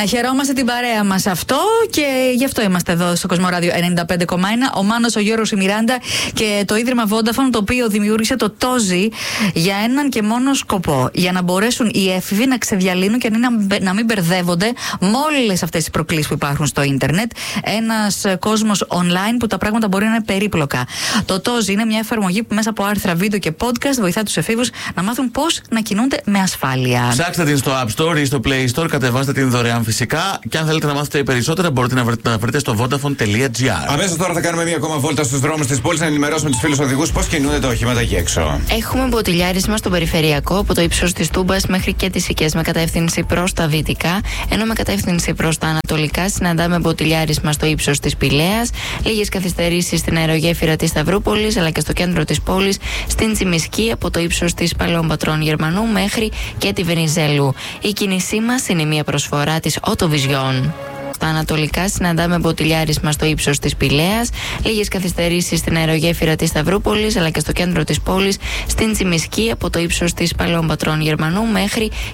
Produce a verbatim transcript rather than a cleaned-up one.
Να χαιρόμαστε την παρέα μας αυτό και γι' αυτό είμαστε εδώ στο Κοσμοράδιο ενενήντα πέντε κόμμα ένα. Ο Μάνος, ο Γιώργος, η Μιράντα και το Ίδρυμα Vodafone, το οποίο δημιούργησε το Τόζι για έναν και μόνο σκοπό. Για να μπορέσουν οι έφηβοι να ξεδιαλύνουν και να, να μην μπερδεύονται με όλες αυτές τις προκλήσεις που υπάρχουν στο ίντερνετ. Ένας κόσμος online που τα πράγματα μπορεί να είναι περίπλοκα. Το Τόζι είναι μια εφαρμογή που μέσα από άρθρα, βίντεο και podcast βοηθά τους εφήβους να μάθουν πώς να κινούνται με ασφάλεια. Ψάξτε την στο App Store ή στο Play Store, κατεβάστε την δωρεάν φυσικά. Και αν θέλετε να μάθετε περισσότερα, μπορείτε να βρείτε, να βρείτε στο vodafone τελεία gr. Αμέσως τώρα θα κάνουμε μια ακόμα βόλτα στους δρόμους της πόλης να ενημερώσουμε τους φίλους οδηγούς πώς κινούνται τα οχήματα εκεί έξω. Έχουμε μποτιλιάρισμα στο περιφερειακό από το ύψος της Τούμπας μέχρι και τις Οικές με κατεύθυνση προς τα δυτικά, ενώ με κατεύθυνση προς τα ανατολικά συναντάμε μποτιλιάρισμα στο ύψος της Πηλαίας. Λίγες καθυστερήσεις στην αερογέφυρα της Σταυρούπολης αλλά και στο κέντρο της πόλης, στην Τσιμισκή από το ύψος της Παλαιών Πατρών Γερμανού μέχρι και τη Βενιζέλου. Η κίνησή μας είναι μια προσφορά της Autovision. Στα ανατολικά συναντάμε μποτιλιάρισμα στο ύψος της Πηλαίας, λίγες καθυστερήσεις στην αερογέφυρα της Σταυρούπολης αλλά και στο κέντρο της πόλης, στην Τσιμισκή από το ύψος της Παλαιών Πατρών Γερμανού μέχρι